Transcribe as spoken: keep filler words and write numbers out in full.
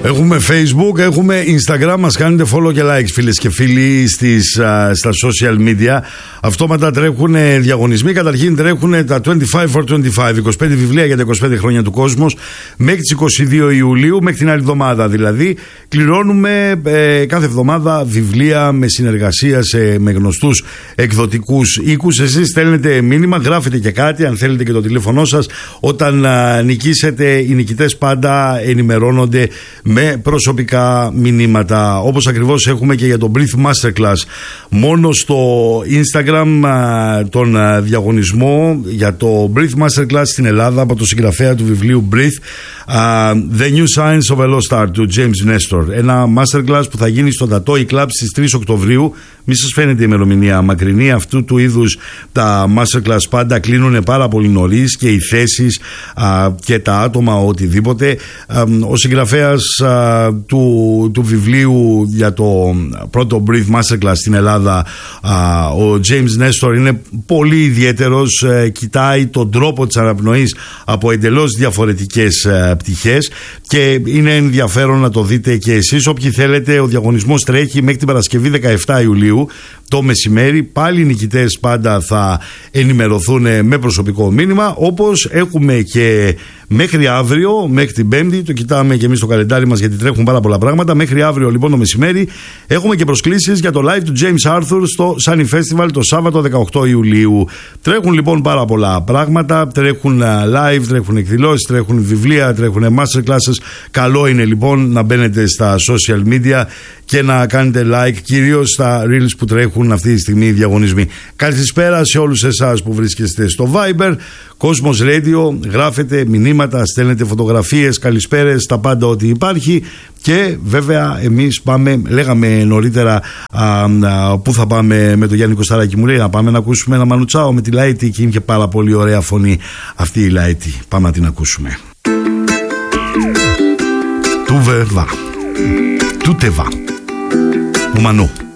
Έχουμε Facebook, έχουμε Instagram, μας κάνετε follow και likes φίλες και φίλοι στις, α, στα social media. Αυτόματα τρέχουν διαγωνισμοί. Καταρχήν τρέχουν τα είκοσι πέντε for είκοσι πέντε, είκοσι πέντε βιβλία για τα είκοσι πέντε χρόνια του κόσμος μέχρι τις είκοσι δύο Ιουλίου, μέχρι την άλλη εβδομάδα δηλαδή. Κληρώνουμε ε, κάθε εβδομάδα βιβλία με συνεργασία σε, με γνωστούς εκδοτικούς οίκους. Εσείς στέλνετε μήνυμα, γράφετε και κάτι, αν θέλετε και το τηλέφωνό σας. Όταν α, νικήσετε, οι νικητές πάντα ενημερώνονται με προσωπικά μηνύματα, όπως ακριβώς έχουμε και για το Breathe Masterclass. Μόνο στο Instagram α, τον α, διαγωνισμό για το Breathe Masterclass στην Ελλάδα από το συγγραφέα του βιβλίου Breathe, α, The New Science of a Lost Art του James Nestor. Ένα masterclass που θα γίνει στο Tatoi Club στις τρεις Οκτωβρίου. Μη σας φαίνεται η ημερομηνία μακρινή. Αυτού του είδους τα masterclass πάντα κλείνουν πάρα πολύ νωρίς και οι θέσεις α, και τα άτομα οτιδήποτε. Α, ο συγγραφέας α, του, του βιβλίου για το πρώτο Breathe Masterclass στην Ελλάδα, α, ο James Nestor, είναι πολύ ιδιαίτερος. Ε, κοιτάει τον τρόπο της αναπνοής από εντελώς διαφορετικές ε, πτυχές και είναι ενδιαφέρον να το δείτε και εσείς. Όποιοι θέλετε, ο διαγωνισμός τρέχει μέχρι την Παρασκευή δεκαεφτά Ιουλίου το μεσημέρι. Πάλι οι νικητές πάντα θα ενημερωθούν με προσωπικό μήνυμα, όπως έχουμε και μέχρι αύριο, μέχρι την Πέμπτη. Το κοιτάμε και εμείς στο καλεντάρι μας γιατί τρέχουν πάρα πολλά πράγματα. Μέχρι αύριο λοιπόν το μεσημέρι έχουμε και προσκλήσεις για το live του James Arthur στο Sunny Festival το Σάββατο δεκαοκτώ Ιουλίου. Τρέχουν λοιπόν πάρα πολλά πράγματα. Τρέχουν live, τρέχουν εκδηλώσεις, τρέχουν βιβλία, τρέχουν masterclasses. Καλό είναι λοιπόν να μπαίνετε στα social media και να κάνετε like, κυρίως στα reels που τρέχουν αυτή τη στιγμή οι διαγωνισμοί. Καλησπέρα σε όλους εσάς που βρίσκεστε στο Viber, Cosmos Radio, γράφετε μηνύματα, στέλνετε φωτογραφίες, καλησπέρες, τα πάντα ό,τι υπάρχει. Και βέβαια εμείς πάμε, λέγαμε νωρίτερα α, α, πού θα πάμε με τον Γιάννη Κωσταράκη. Μου λέει να πάμε να ακούσουμε ένα Μανουτσάο με τη Λάιτη και είναι και πάρα πολύ ωραία φωνή αυτή η Λάιτη. Πάμε να την ακούσουμε. Του βε βα, του τε βα, ο Μανού.